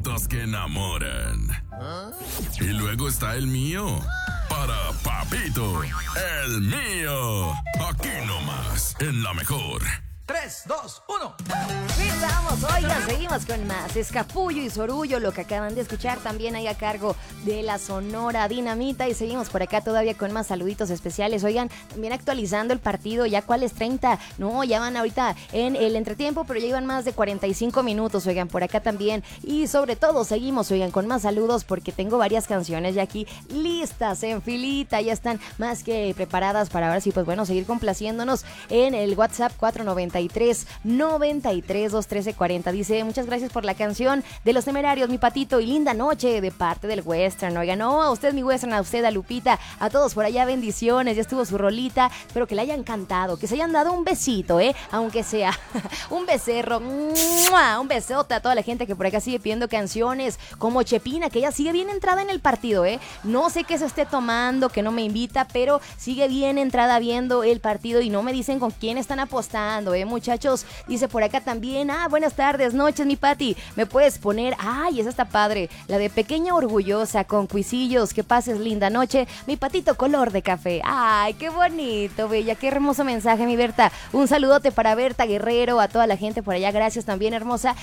saluditos que enamoran. Y luego está el mío. Para Papito, el mío. Aquí nomás, en la mejor. 3, 2, 1. Vamos, oigan, seguimos con más Escapullo y Sorullo, lo que acaban de escuchar también ahí a cargo de la Sonora Dinamita. Y seguimos por acá todavía con más saluditos especiales. Oigan, también actualizando el partido, ya cuál es 30, no, ya van ahorita en el entretiempo, pero ya iban más de 45 minutos, oigan, por acá también. Y sobre todo seguimos, oigan, con más saludos porque tengo varias canciones ya aquí listas en filita, ya están más que preparadas para ahora sí, pues bueno, seguir complaciéndonos en el WhatsApp 493-93-213-40. Dice, muchas gracias por la canción de Los Temerarios, mi patito, y linda noche de parte del Western. Oigan, no, a usted mi Western, a usted, a Lupita, a todos por allá, bendiciones, ya estuvo su rolita, espero que le hayan cantado, que se hayan dado un besito, aunque sea un becerro, ¡mua! Un besote a toda la gente que por acá sigue pidiendo canciones, como Chepina, que ella sigue bien entrada en el partido, no sé qué se esté tomando, que no me invita, pero sigue bien entrada viendo el partido y no me dicen con quién están apostando, muchachos. Dice por acá también, buenas tardes, noches, mi Pati, me puedes poner, esa está padre, la de Pequeña Orgullosa con Cuisillos, que pases linda noche, mi patito color de café. Ay, qué bonito, bella, qué hermoso mensaje, mi Berta. Un saludote para Berta Guerrero, a toda la gente por allá, gracias también, hermosa.